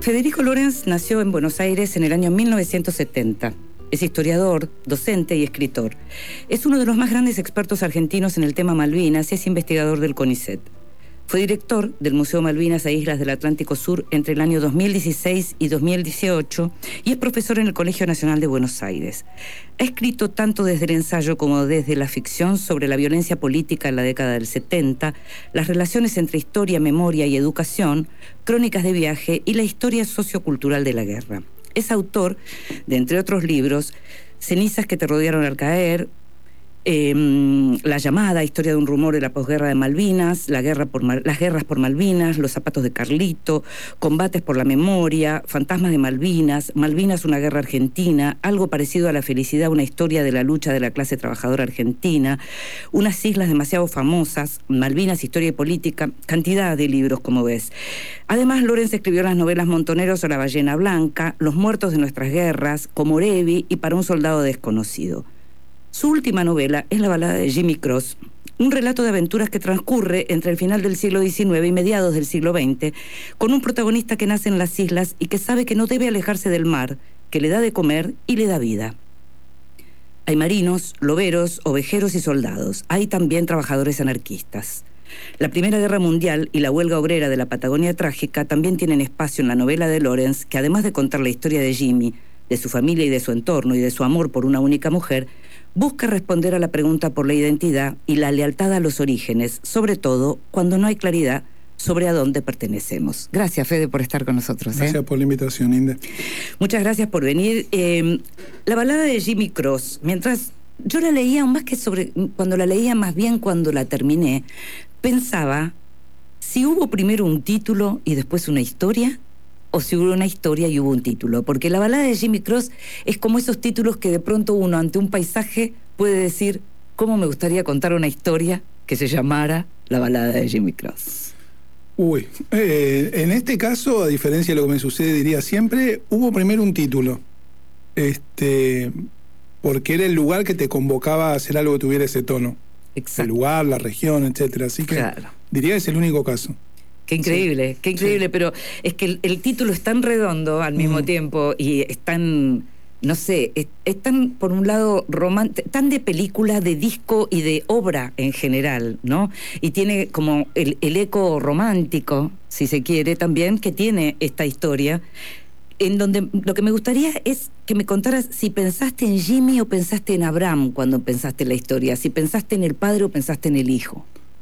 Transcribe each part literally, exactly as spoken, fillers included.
Federico Lorenz nació en Buenos Aires en el año mil novecientos setenta. Es historiador, docente y escritor. Es uno de los más grandes expertos argentinos en el tema Malvinas y es investigador del CONICET. Fue director del Museo Malvinas e Islas del Atlántico Sur entre el año dos mil dieciséis y dos mil dieciocho y es profesor en el Colegio Nacional de Buenos Aires. Ha escrito tanto desde el ensayo como desde la ficción sobre la violencia política en la década del setenta, las relaciones entre historia, memoria y educación, crónicas de viaje y la historia sociocultural de la guerra. Es autor de, entre otros libros, Cenizas que te rodearon al caer, Eh, La llamada, Historia de un rumor de la posguerra de Malvinas, la guerra por Mal, Las guerras por Malvinas, Los zapatos de Carlito, Combates por la memoria, Fantasmas de Malvinas, Malvinas, una guerra argentina, Algo parecido a la felicidad, una historia de la lucha de la clase trabajadora argentina, Unas islas demasiado famosas, Malvinas, historia y política, cantidad de libros, como ves. Además, Lorenz escribió las novelas Montoneros o La ballena blanca, Los muertos de nuestras guerras, Komorebi y Para un soldado desconocido. Su última novela es la balada de Jimmy Cross, un relato de aventuras que transcurre entre el final del siglo diecinueve y mediados del siglo veinte, con un protagonista que nace en las islas y que sabe que no debe alejarse del mar, que le da de comer y le da vida. Hay marinos, loberos, ovejeros y soldados. Hay también trabajadores anarquistas. La Primera Guerra Mundial y la huelga obrera de la Patagonia Trágica también tienen espacio en la novela de Lorenz, que además de contar la historia de Jimmy, de su familia y de su entorno y de su amor por una única mujer, busca responder a la pregunta por la identidad y la lealtad a los orígenes, sobre todo cuando no hay claridad sobre a dónde pertenecemos. Gracias, Fede, por estar con nosotros. ¿eh? Gracias por la invitación, Inde. Muchas gracias por venir. Eh, la balada de Jimmy Cross, mientras yo la leía, más que sobre, cuando la leía, más bien cuando la terminé, pensaba si hubo primero un título y después una historia, o si hubo una historia y hubo un título, porque la balada de Jimmy Cross es como esos títulos que de pronto uno ante un paisaje puede decir, ¿cómo me gustaría contar una historia que se llamara La balada de Jimmy Cross? Uy, eh, en este caso, a diferencia de lo que me sucede, diría siempre, hubo primero un título, este, porque era el lugar que te convocaba a hacer algo que tuviera ese tono. Exacto. El lugar, la región, etcétera. Así que claro. Diría que es el único caso. Qué increíble, sí, qué increíble, sí. Pero es que el, el título es tan redondo al mismo mm. tiempo y es tan, no sé, es, es tan, por un lado, romántico, tan de película, de disco y de obra en general, ¿no? Y tiene como el, el eco romántico, si se quiere, también, que tiene esta historia, en donde lo que me gustaría es que me contaras si pensaste en Jimmy o pensaste en Abraham cuando pensaste la historia, si pensaste en el padre o pensaste en el hijo.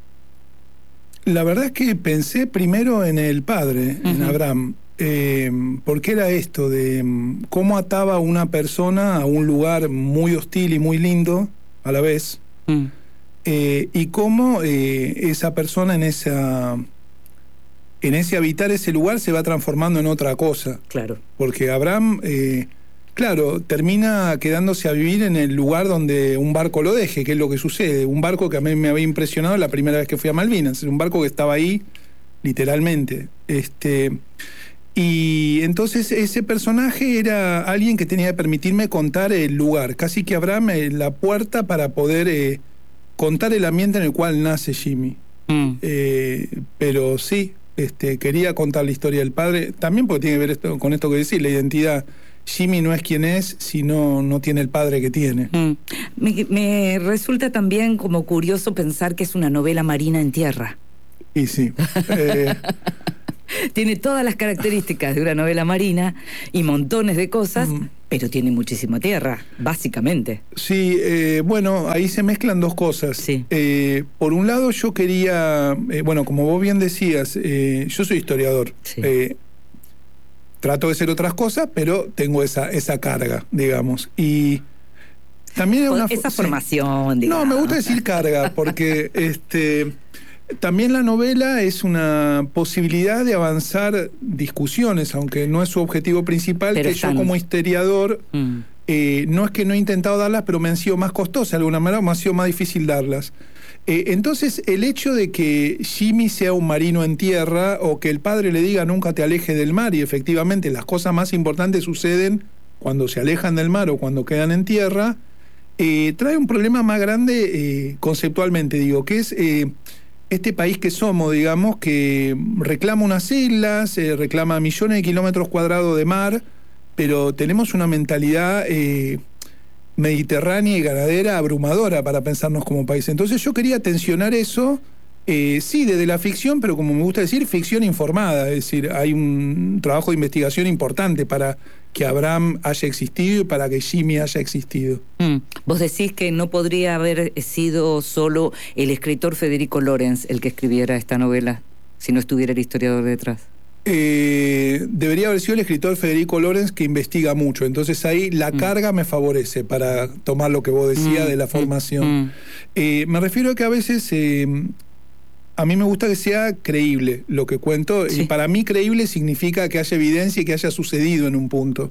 La verdad es que pensé primero en el padre, uh-huh. en Abraham, eh, porque era esto de cómo ataba a una persona a un lugar muy hostil y muy lindo a la vez, uh-huh. eh, y cómo eh, esa persona en esa en ese habitar ese lugar se va transformando en otra cosa. Claro. Porque Abraham, eh, claro, termina quedándose a vivir en el lugar donde un barco lo deje, que es lo que sucede. Un barco que a mí me había impresionado la primera vez que fui a Malvinas. Un barco que estaba ahí, literalmente. Este, y entonces ese personaje era alguien que tenía que permitirme contar el lugar. Casi que Abraham eh, la puerta para poder eh, contar el ambiente en el cual nace Jimmy. Mm. Eh, pero sí, este, quería contar la historia del padre. También porque tiene que ver esto, con esto que decís, la identidad. Jimmy no es quien es si no, no tiene el padre que tiene. Mm. Me, me resulta también como curioso pensar que es una novela marina en tierra. Y sí. Eh... tiene todas las características de una novela marina y montones de cosas, mm. pero tiene muchísima tierra, básicamente. Sí, eh, bueno, ahí se mezclan dos cosas. Sí. Eh, por un lado yo quería, eh, bueno, como vos bien decías, eh, yo soy historiador. Sí. Eh, Trato de ser otras cosas, pero tengo esa, esa carga, digamos. Y también es una... Esa sí. formación, digamos. No, me gusta decir carga, porque este, también la novela es una posibilidad de avanzar discusiones, aunque no es su objetivo principal, pero que están... yo como historiador, mm. eh, no es que no he intentado darlas, pero me han sido más costosas de alguna manera, o me ha sido más difícil darlas. Eh, entonces, el hecho de que Jimmy sea un marino en tierra o que el padre le diga nunca te alejes del mar, y efectivamente las cosas más importantes suceden cuando se alejan del mar o cuando quedan en tierra, eh, trae un problema más grande eh, conceptualmente, digo, que es eh, este país que somos, digamos, que reclama unas islas, eh, reclama millones de kilómetros cuadrados de mar, pero tenemos una mentalidad eh, mediterránea y ganadera abrumadora para pensarnos como país. Entonces yo quería tensionar eso, eh, sí, desde la ficción, pero como me gusta decir, ficción informada. Es decir, hay un trabajo de investigación importante para que Abraham haya existido y para que Jimmy haya existido. Mm. Vos decís que no podría haber sido solo el escritor Federico Lorenz el que escribiera esta novela, si no estuviera el historiador detrás. Eh, debería haber sido el escritor Federico Lorenz, que investiga mucho. Entonces ahí la mm. carga me favorece para tomar lo que vos decías mm. de la formación. Mm. Eh, me refiero a que a veces... Eh, A mí me gusta que sea creíble lo que cuento, sí. Y para mí creíble significa que haya evidencia y que haya sucedido en un punto.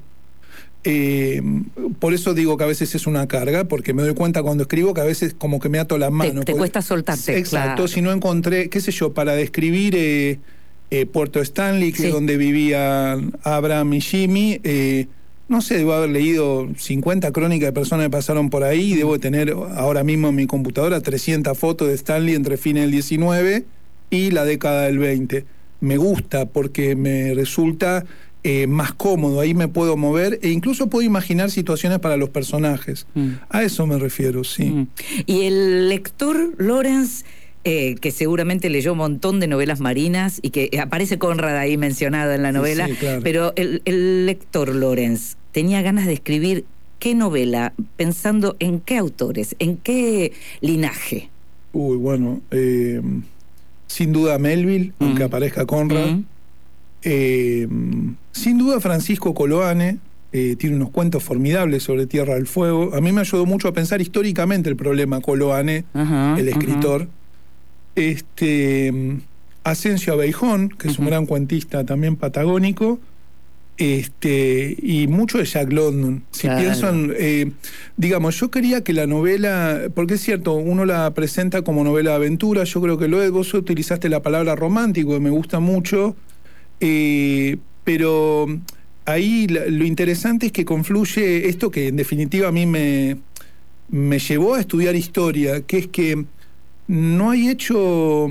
Eh, por eso digo que a veces es una carga, porque me doy cuenta cuando escribo que a veces como que me ato las manos. Te, te porque, cuesta soltarte. Exacto, claro. Si no encontré, qué sé yo, para describir eh, eh, Puerto Stanley, que sí. es donde vivían Abraham y Jimmy, eh, no sé, debo haber leído cincuenta crónicas de personas que pasaron por ahí, y debo tener ahora mismo en mi computadora trescientas fotos de Stanley entre fines del diecinueve y la década del veinte. Me gusta porque me resulta eh, más cómodo, ahí me puedo mover e incluso puedo imaginar situaciones para los personajes. Mm. A eso me refiero, sí. Mm. Y el lector Lorenz... Eh, que seguramente leyó un montón de novelas marinas y que aparece Conrad ahí mencionado en la novela, sí, claro. Pero el, el lector Lorenz tenía ganas de escribir qué novela, pensando en qué autores, en qué linaje. Uy, bueno, eh, sin duda Melville, mm. aunque aparezca Conrad. Mm. Eh, sin duda Francisco Coloane, eh, tiene unos cuentos formidables sobre Tierra del Fuego. A mí me ayudó mucho a pensar históricamente el problema Coloane, uh-huh, el escritor. Uh-huh. Este, Asensio Abeijón, que es uh-huh. un gran cuentista también patagónico, este, y mucho de Jack London. Si claro. pienso en, eh, digamos, yo quería que la novela, porque es cierto, uno la presenta como novela de aventura, yo creo que lo es, vos utilizaste la palabra romántico, que me gusta mucho, eh, pero ahí la, lo interesante es que confluye esto que en definitiva a mí me, me llevó a estudiar historia, que es que no hay hecho,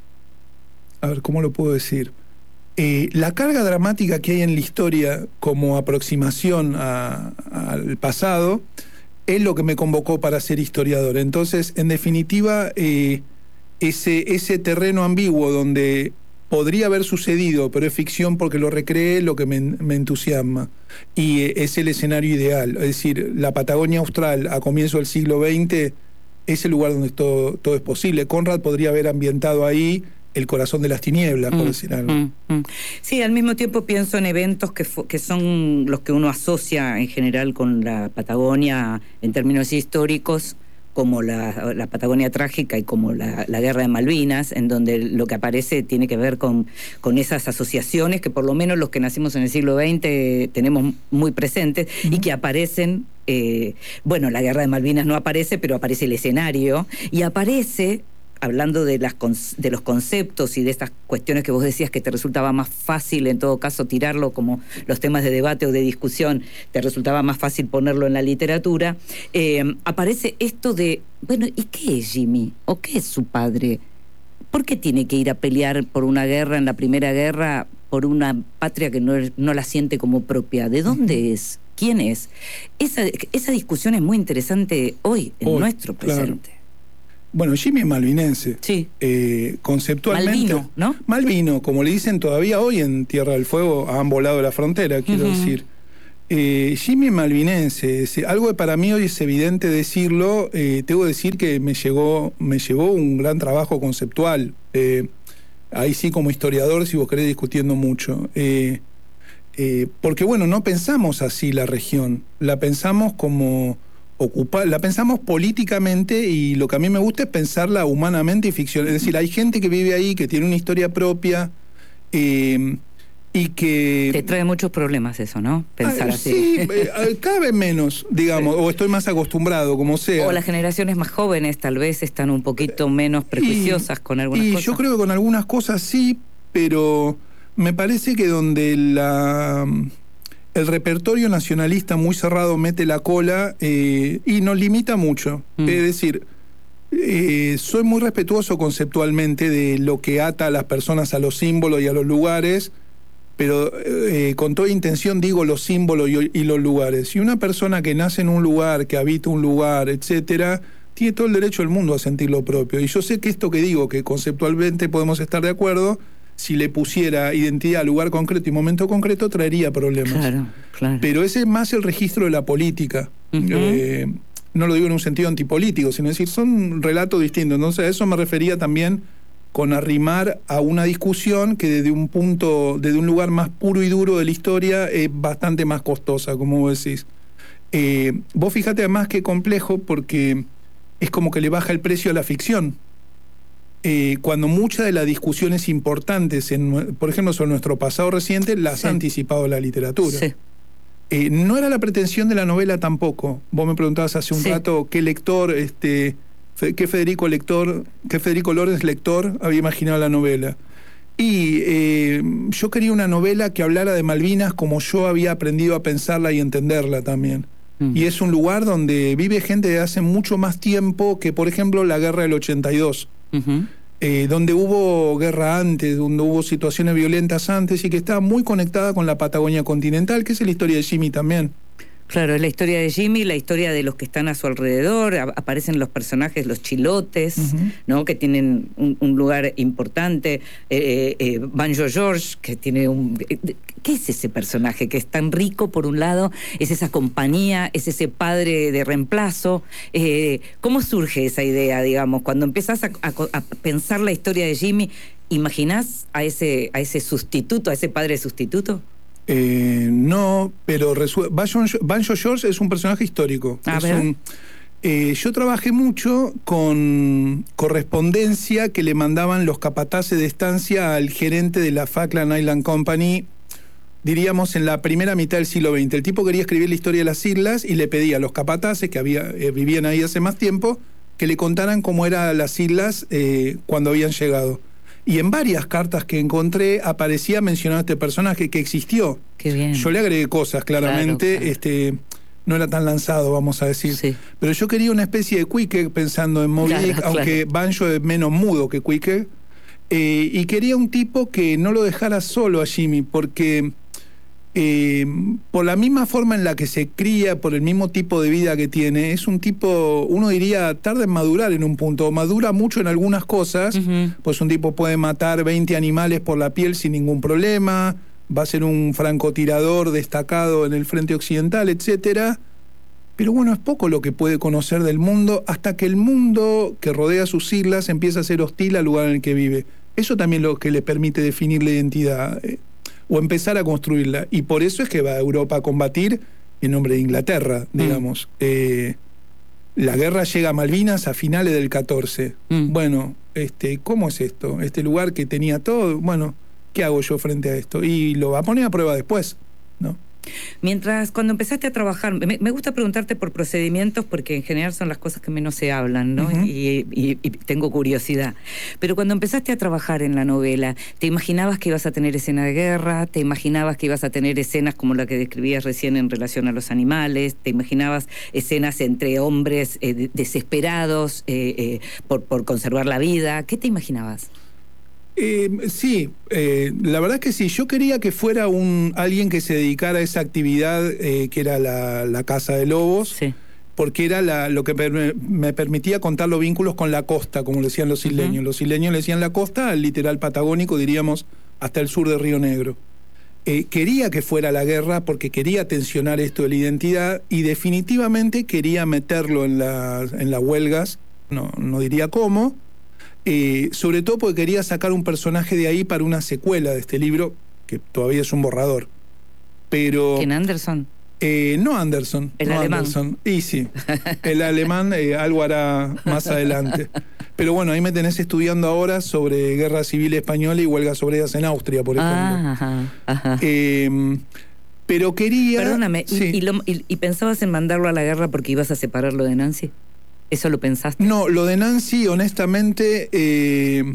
a ver, ¿cómo lo puedo decir? Eh, la carga dramática que hay en la historia como aproximación a, al pasado es lo que me convocó para ser historiador. Entonces, en definitiva, eh, ese, ese terreno ambiguo donde podría haber sucedido, pero es ficción porque lo recreé, lo que me, me entusiasma. Y eh, es el escenario ideal. Es decir, la Patagonia Austral a comienzos del siglo veinte... es el lugar donde todo, todo es posible. Conrad podría haber ambientado ahí el corazón de las tinieblas, por mm, decir algo. Mm, mm. Sí, al mismo tiempo pienso en eventos que, que son los que uno asocia en general con la Patagonia en términos históricos, como la, la Patagonia trágica y como la, la Guerra de Malvinas, en donde lo que aparece tiene que ver con, con esas asociaciones que por lo menos los que nacimos en el siglo veinte tenemos muy presentes, uh-huh. y que aparecen, eh, bueno, la Guerra de Malvinas no aparece, pero aparece el escenario, y aparece, hablando de, las, de los conceptos y de estas cuestiones que vos decías que te resultaba más fácil en todo caso tirarlo como los temas de debate o de discusión, te resultaba más fácil ponerlo en la literatura, eh, aparece esto de, bueno, ¿y qué es Jimmy? ¿O qué es su padre? ¿Por qué tiene que ir a pelear por una guerra en la Primera Guerra, por una patria que no, no la siente como propia? ¿De dónde es? ¿Quién es? Esa, esa discusión es muy interesante hoy, en hoy, nuestro presente. Claro. Bueno, Jimmy es malvinense. Sí. Eh, conceptualmente. Malvino, ¿no? Malvino, como le dicen todavía hoy en Tierra del Fuego, han volado la frontera, quiero uh-huh. decir. Eh, Jimmy es malvinense. Es, algo que para mí hoy es evidente decirlo, eh, tengo que decir que me llegó, me llevó un gran trabajo conceptual. Eh, ahí sí, como historiador, si vos querés, discutiendo mucho. Eh, eh, porque, bueno, no pensamos así la región. La pensamos como... Ocupa, la pensamos políticamente, y lo que a mí me gusta es pensarla humanamente y ficción. Es decir, hay gente que vive ahí, que tiene una historia propia, eh, y que... Te trae muchos problemas eso, ¿no? Pensar ah, así. Sí, eh, cada vez menos, digamos, o estoy más acostumbrado, como sea. O las generaciones más jóvenes tal vez están un poquito menos prejuiciosas y, con algunas y cosas. Yo creo que con algunas cosas sí, pero me parece que donde la... el repertorio nacionalista muy cerrado mete la cola, eh, y nos limita mucho. Mm. Es decir, Eh, soy muy respetuoso conceptualmente de lo que ata a las personas a los símbolos y a los lugares, pero eh, con toda intención digo los símbolos y, y los lugares. Y una persona que nace en un lugar, que habita un lugar, etcétera, tiene todo el derecho del mundo a sentir lo propio. Y yo sé que esto que digo, que conceptualmente podemos estar de acuerdo, si le pusiera identidad a lugar concreto y momento concreto, traería problemas. Claro, claro. Pero ese es más el registro de la política. Uh-huh. Eh, no lo digo en un sentido antipolítico, sino decir, son relatos distintos. Entonces a eso me refería también con arrimar a una discusión que desde un punto, desde un lugar más puro y duro de la historia, es bastante más costosa, como vos decís. Eh, vos fíjate además qué complejo, porque es como que le baja el precio a la ficción. Eh, cuando muchas de las discusiones importantes, en, por ejemplo, sobre nuestro pasado reciente, las sí. ha anticipado la literatura. Sí. Eh, no era la pretensión de la novela tampoco. Vos me preguntabas hace un sí. rato qué lector, este, qué Federico lector, qué Federico Lorenz lector había imaginado la novela. Y eh, yo quería una novela que hablara de Malvinas como yo había aprendido a pensarla y entenderla también. Mm. Y es un lugar donde vive gente de hace mucho más tiempo que, por ejemplo, la guerra del ochenta y dos. Uh-huh. Eh, donde hubo guerra antes, donde hubo situaciones violentas antes y que estaba muy conectada con la Patagonia continental, que es la historia de Jimmy también. Claro, es la historia de Jimmy, la historia de los que están a su alrededor, a- aparecen los personajes, los chilotes, uh-huh. ¿no? Que tienen un, un lugar importante, eh, eh, Banjo George, que tiene un... ¿Qué es ese personaje que es tan rico por un lado? Es esa compañía, es ese padre de reemplazo. Eh, ¿Cómo surge esa idea, digamos? Cuando empezás a, a, a pensar la historia de Jimmy, ¿imaginás a ese, a ese sustituto, a ese padre sustituto? Eh, no, pero resu- Banjo, Banjo George es un personaje histórico. A es ver. un, eh, yo trabajé mucho con correspondencia que le mandaban los capataces de estancia al gerente de la Falkland Island Company, diríamos en la primera mitad del siglo veinte. El tipo quería escribir la historia de las islas y le pedía a los capataces que había, eh, vivían ahí hace más tiempo que le contaran cómo eran las islas eh, cuando habían llegado. Y en varias cartas que encontré aparecía mencionado este personaje que existió. Qué bien. Yo le agregué cosas, claramente, Claro, claro. este, no era tan lanzado, vamos a decir. Sí. Pero yo quería una especie de Queequeg pensando en Moby Claro, Dick, claro. aunque Banjo es menos mudo que Queequeg. Eh, y quería un tipo que no lo dejara solo a Jimmy, porque eh, por la misma forma en la que se cría, por el mismo tipo de vida que tiene, es un tipo, uno diría, tarda en madurar en un punto, madura mucho en algunas cosas, Uh-huh. pues un tipo puede matar veinte animales por la piel sin ningún problema, va a ser un francotirador destacado en el frente occidental, etcétera. Pero bueno, es poco lo que puede conocer del mundo hasta que el mundo que rodea sus islas empieza a ser hostil al lugar en el que vive. Eso también es lo que le permite definir la identidad eh, o empezar a construirla. Y por eso es que va a Europa a combatir en nombre de Inglaterra, digamos. Mm. Eh, la guerra llega a Malvinas a finales del catorce. Mm. Bueno, este, ¿cómo es esto? Este lugar que tenía todo, bueno, ¿qué hago yo frente a esto? Y lo va a poner a prueba después, ¿no? Mientras, cuando empezaste a trabajar, me, me gusta preguntarte por procedimientos porque en general son las cosas que menos se hablan, ¿no? Uh-huh. y, y, y tengo curiosidad. Pero cuando empezaste a trabajar en la novela, ¿te imaginabas que ibas a tener escena de guerra? ¿Te imaginabas que ibas a tener escenas como la que describías recién en relación a los animales? ¿Te imaginabas escenas entre hombres eh, desesperados eh, eh, por, por conservar la vida? ¿Qué te imaginabas? Eh, sí, eh, la verdad es que sí. Yo quería que fuera un alguien que se dedicara a esa actividad eh, que era la, la caza de lobos, sí. Porque era la, lo que per, me permitía contar los vínculos con la costa, como le decían los isleños. Uh-huh. Los isleños le decían la costa al literal patagónico, diríamos, hasta el sur de Río Negro. Eh, quería que fuera la guerra porque quería tensionar esto de la identidad y definitivamente quería meterlo en, la, en las huelgas, no, no diría cómo. Eh, sobre todo porque quería sacar un personaje de ahí para una secuela de este libro, que todavía es un borrador. Pero ¿Quién, Anderson? Eh, no Anderson. El no alemán. Anderson. Y sí, el alemán eh, algo hará más adelante. Pero bueno, ahí me tenés estudiando ahora sobre guerra civil española y huelgas obreras en Austria, por ejemplo. Ah, ajá, ajá. Eh, pero quería... Perdóname, sí. ¿y, y, lo, y, ¿y pensabas en mandarlo a la guerra porque ibas a separarlo de Nancy? ¿Eso lo pensaste? No, lo de Nancy, honestamente, eh,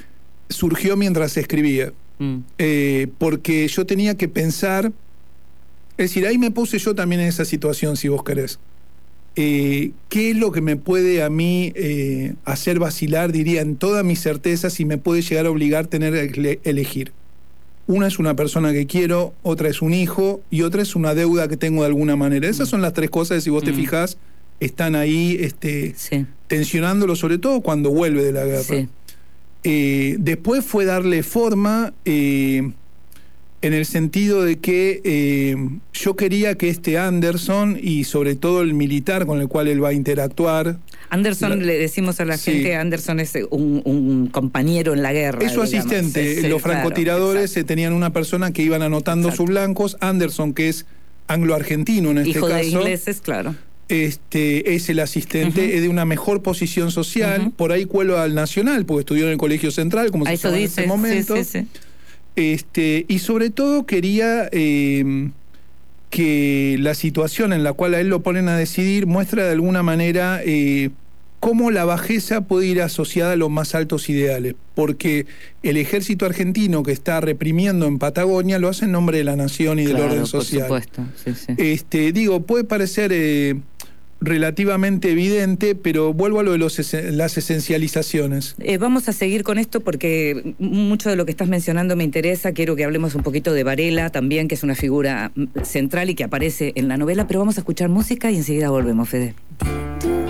surgió mientras escribía. Mm. Eh, porque yo tenía que pensar... Es decir, ahí me puse yo también en esa situación, si vos querés. eh, ¿qué es lo que me puede a mí eh, hacer vacilar, diría, en todas mis certezas y me puede llegar a obligar a tener que elegir? Una es una persona que quiero, otra es un hijo y otra es una deuda que tengo de alguna manera. Esas son las tres cosas que, si vos te fijás, están ahí este, sí. tensionándolo, sobre todo cuando vuelve de la guerra. Sí. Eh, después fue darle forma eh, en el sentido de que eh, yo quería que este Anderson, y sobre todo el militar con el cual él va a interactuar... Anderson, la, le decimos a la sí. gente, Anderson es un, un compañero en la guerra. Es su digamos. asistente. Es, Los francotiradores claro, tenían una persona que iban anotando exacto. sus blancos. Anderson, que es anglo-argentino en este Hijo caso. Hijo de ingleses, claro. Este, es el asistente, uh-huh. es de una mejor posición social. Uh-huh. Por ahí cuelo al Nacional, porque estudió en el Colegio Central, como se llama en ese momento. Sí, sí, sí. Este, y sobre todo quería eh, que la situación en la cual a él lo ponen a decidir muestra de alguna manera eh, cómo la bajeza puede ir asociada a los más altos ideales, porque el ejército argentino que está reprimiendo en Patagonia lo hace en nombre de la nación y claro, del orden social. Por supuesto, sí, sí. Este, digo, puede parecer eh, relativamente evidente, pero vuelvo a lo de los esen- las esencializaciones. Eh, vamos a seguir con esto porque mucho de lo que estás mencionando me interesa. Quiero que hablemos un poquito de Varela también, que es una figura central y que aparece en la novela, pero vamos a escuchar música y enseguida volvemos, Fede.